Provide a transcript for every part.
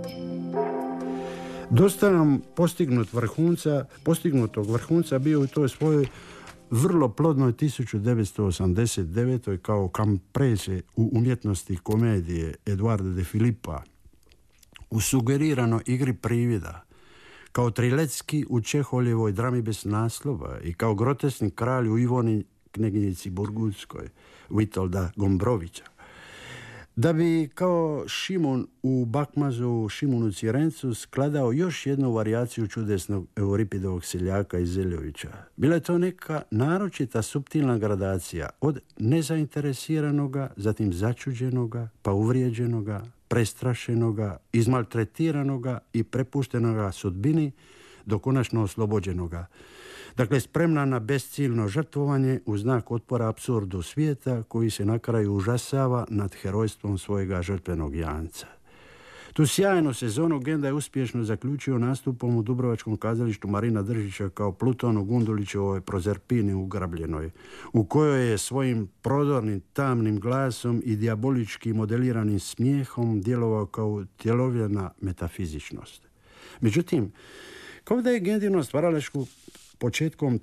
Dosta nam postignutog vrhunca bio u toj svojoj vrlo plodnoj 1989. kao kamprese u umjetnosti komedije Eduarda de Filippa, u sugerirano igri privida, kao Trilecki u Čeholjevoj drami bez naslova i kao grotesni kralj u Ivoni Kneginjici Burgundskoj Vitolda Gombrovića. Da bi kao Šimun u Bakmazu, Šimunu Cirencu skladao još jednu varijaciju čudesnog Euripidovog seljaka iz Zeljovića. Bila je to neka naročita suptilna gradacija od nezainteresiranoga, zatim začuđenoga, pa uvrijeđenoga, prestrašenoga, izmaltretiranoga i prepuštenoga sudbini do konačno oslobođenoga. Dakle, spremna na besciljno žrtvovanje u znak otpora apsurdu svijeta koji se na kraju užasava nad herojstvom svojega žrtvenog janca. Tu sjajnu sezonu Genda je uspješno zaključio nastupom u Dubrovačkom kazalištu Marina Držića kao Pluton u Gundulićevoj Prozerpini ugrabljenoj, u kojoj je svojim prodornim, tamnim glasom i dijabolički modeliranim smijehom djelovao kao tjelovljena metafizičnost. Međutim, kao da je Gendino stvaralačku početkom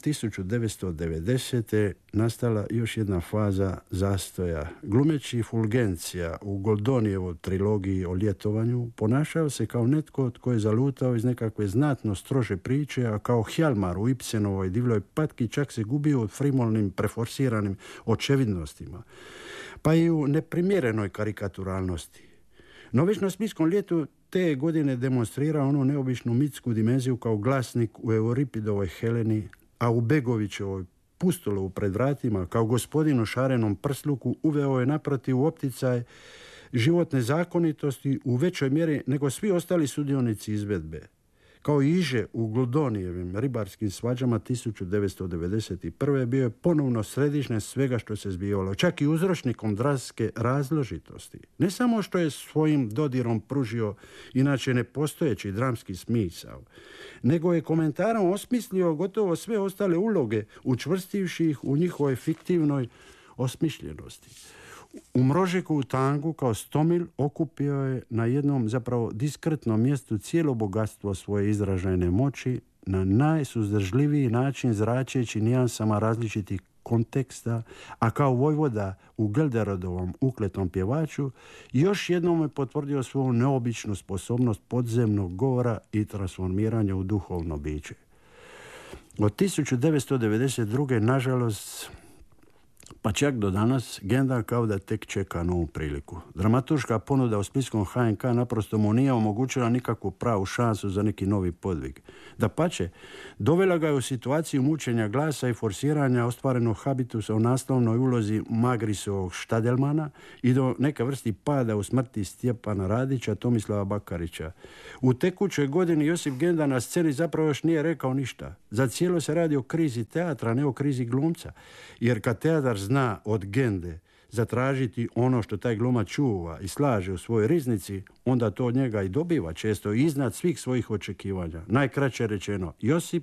1990. nastala još jedna faza zastoja. Glumeći Fulgencija u Goldonijevoj trilogiji o ljetovanju ponašao se kao netko tko je zalutao iz nekakve znatno strože priče, a kao Hjalmar u Ibsenovoj divljoj patki čak se gubio u frimolnim preforsiranim očevidnostima, pa i u neprimjerenoj karikaturalnosti. No već na Splitskom ljetu te godine demonstrira onu neobičnu mitsku dimenziju kao glasnik u Euripidovoj Heleni, a u Begovićevoj Pustolovu pred vratima kao gospodinu šarenom prsluku uveo je naprotiv u opticaj životne zakonitosti u većoj mjeri nego svi ostali sudionici izvedbe. Kao i Iže u Goldonijevim ribarskim svađama 1991. bio je ponovno središnje svega što se zbivalo, čak i uzročnikom drastične razložitosti. Ne samo što je svojim dodirom pružio inače nepostojeći dramski smisao, nego je komentarom osmislio gotovo sve ostale uloge, učvrstivši ih u njihovoj fiktivnoj osmišljenosti. U Mrožiku u tangu kao Stomil okupio je na jednom zapravo diskretnom mjestu cijelo bogatstvo svoje izražajne moći, na najsuzdržljiviji način zračeći nijansama različitih konteksta, a kao vojvoda u Gelderodovom ukletom pjevaču još jednom je potvrdio svoju neobičnu sposobnost podzemnog govora i transformiranja u duhovno biće. Od 1992. nažalost, pa čak do danas, Genda kao da tek čeka novu priliku. Dramaturška ponuda u splitskom HNK naprosto mu nije omogućila nikakvu pravu šansu za neki novi podvig. Dapače, dovela ga je u situaciju mučenja glasa i forsiranja ostvarenog habitusa u naslovnoj ulozi Magrisovog Štadelmana i do neke vrsti pada u smrti Stjepana Radića, Tomislava Bakarića. U tekućoj godini Josip Genda na sceni zapravo još nije rekao ništa. Za cijelo se radi o krizi teatra, ne o krizi glumca. Jer kad teatar zna od Gende zatražiti ono što taj glumac čuva i slaže u svojoj riznici, onda to od njega i dobiva često iznad svih svojih očekivanja. Najkraće rečeno, Josip